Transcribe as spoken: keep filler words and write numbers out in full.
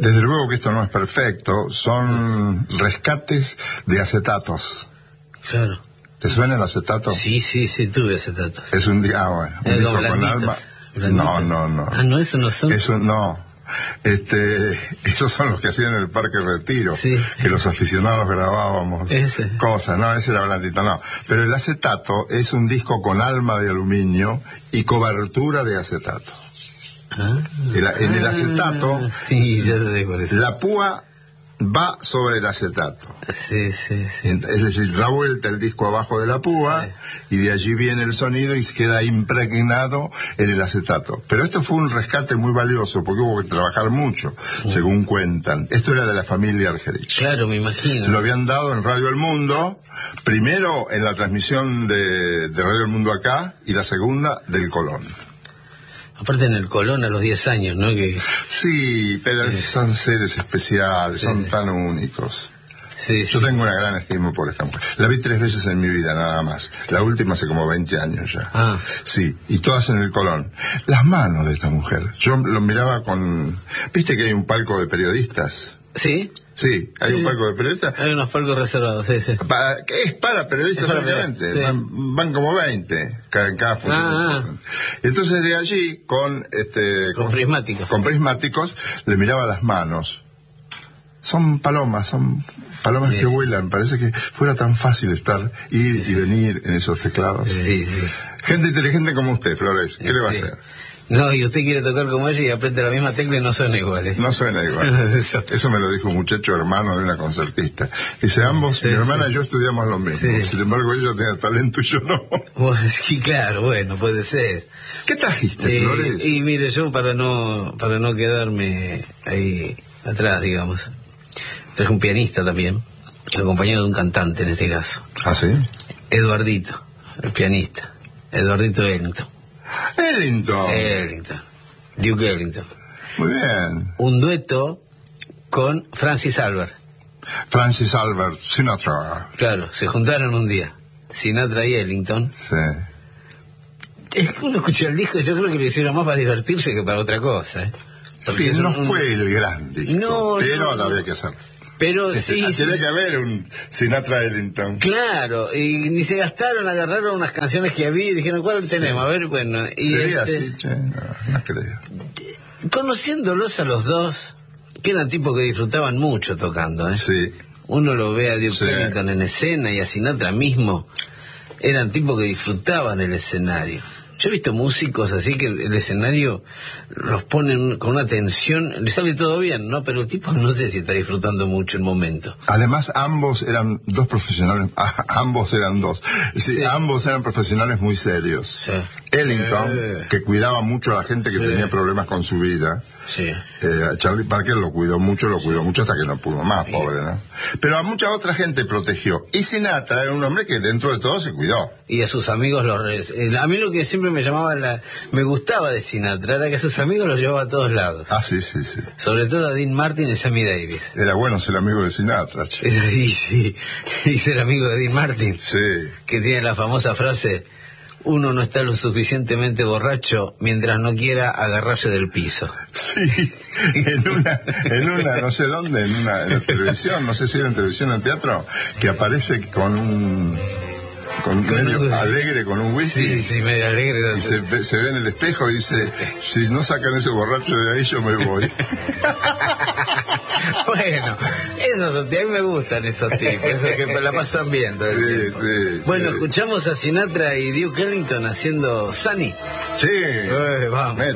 Desde luego que esto no es perfecto, son rescates de acetatos. Claro. ¿Te suena el acetato? Sí, sí, sí, tuve acetatos. Es un día, ah, bueno, un Eh, disco no, con alma. blanditos. No, no, no. Ah, no, eso no son. Eso no. Este, esos son los que hacían en el Parque Retiro, Sí. que los aficionados grabábamos Ese. cosas, no, ese era blandito, no. Pero el acetato es un disco con alma de aluminio y cobertura de acetato. Ah, El- en el acetato, sí, ya sé por eso. la púa va sobre el acetato. Sí, sí, sí. Es decir, da vuelta el disco abajo de la púa y de allí viene el sonido y queda impregnado en el acetato. Pero esto fue un rescate muy valioso porque hubo que trabajar mucho, según cuentan. Esto era de la familia Argerich. Claro, me imagino. Se lo habían dado en Radio El Mundo, primero en la transmisión de, de Radio El Mundo acá y la segunda del Colón. Aparte en el Colón a los diez años, ¿no? Que Sí, pero son seres especiales, Sí. son tan únicos. sí, Yo sí. tengo una gran estima por esta mujer. La vi tres veces en mi vida, nada más. La última hace como veinte años ya. Ah. Sí, y todas en el Colón. Las manos de esta mujer. Yo lo miraba con... ¿Viste que hay un palco de periodistas? ¿Sí? Sí, hay Sí. un palco de periodistas. Hay unos palcos reservados, sí, sí. Para, que es para periodistas Es para solamente. sí. Van, van como veinte cada, en cada función. Ah, Entonces de allí, con este... Con prismáticos. Con prismáticos, le miraba las manos. Son palomas, son palomas Sí. que vuelan. Parece que fuera tan fácil estar, ir y venir en esos teclados. Sí, sí. Gente inteligente como usted, Flores, ¿qué le va a Sí. hacer? No, y usted quiere tocar como ella y aprieta la misma tecla y no suena igual, ¿eh? No suena igual. Eso. Eso me lo dijo un muchacho hermano de una concertista. Dice, ambos, Sí, mi hermana sí. y yo estudiamos lo mismo. Sí. Sin embargo, ella tiene talento y yo no. Bueno, sí, claro, bueno, puede ser. ¿Qué trajiste, Eh, Flores? y mire, yo para no para no quedarme ahí atrás, digamos, traje un pianista también, acompañado de un cantante en este caso, ¿Ah, sí? Eduardito, el pianista, Eduardito Ellington. Ellington. Ellington, Duke Ellington. Muy bien. Un dueto con Francis Albert. Francis Albert Sinatra. Claro, se juntaron un día, Sinatra y Ellington. Sí. Es que uno escucha el disco, yo creo que lo hicieron más para divertirse que para otra cosa, ¿eh? Porque Sí, es no un- fue el gran disco, No, pero no, lo no. había que hacer. Pero Este, sí, sí. Tiene que haber un Sinatra Ellington. Claro, y ni se gastaron, agarraron unas canciones que había y dijeron, ¿cuál tenemos? A ver, bueno, y Sería este, así, che, no, no creo. conociéndolos a los dos, que eran tipos que disfrutaban mucho tocando, ¿eh? Sí. Uno lo ve a Duke Sí. Ellington en escena y a Sinatra mismo, eran tipos que disfrutaban el escenario. Yo he visto músicos así que el, el escenario los ponen con una tensión, les sale todo bien, ¿no? Pero el tipo no sé si está disfrutando mucho el momento. Además, ambos eran dos profesionales, ah, ambos eran dos, sí, Sí. ambos eran profesionales muy serios. Sí. Ellington, Eh. que cuidaba mucho a la gente que Sí. tenía problemas con su vida. Sí. Eh, a Charlie Parker lo cuidó mucho, lo cuidó mucho hasta que no pudo más, Sí. pobre, ¿no? Pero a mucha otra gente protegió. Y Sinatra era un hombre que dentro de todo se cuidó. Y a sus amigos los... re- eh, A mí lo que siempre me llamaba, la me gustaba de Sinatra, era que a sus amigos los llevaba a todos lados. Ah, sí, sí, sí. Sobre todo a Dean Martin y Sammy Davis. Era bueno ser amigo de Sinatra, che. Y, sí, y ser amigo de Dean Martin, Sí. que tiene la famosa frase, uno no está lo suficientemente borracho mientras no quiera agarrarse del piso. Sí, en una, en una, no sé dónde, en una en la televisión, no sé si era en televisión o en teatro, que aparece con un, con Con medio un- alegre, con un whisky, Sí, sí, medio alegre. y se, ve- se ve en el espejo y dice, si no sacan ese borracho de ahí yo me voy. Bueno, esos, a mí me gustan esos tipos, esos que la pasan bien todo el Sí, tiempo. sí, Bueno, sí. escuchamos a Sinatra y Duke Ellington haciendo Sunny. Sí. Eh, vamos.